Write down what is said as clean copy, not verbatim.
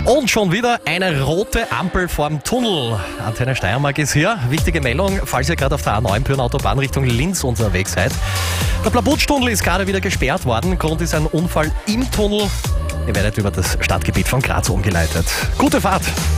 Und schon wieder eine rote Ampel vorm Tunnel. Antenne Steiermark ist hier. Wichtige Meldung, falls ihr gerade auf der A9 Pyhrn Autobahn Richtung Linz unterwegs seid. Der Plabutsch-Tunnel ist gerade wieder gesperrt worden. Grund ist ein Unfall im Tunnel. Ihr werdet über das Stadtgebiet von Graz umgeleitet. Gute Fahrt!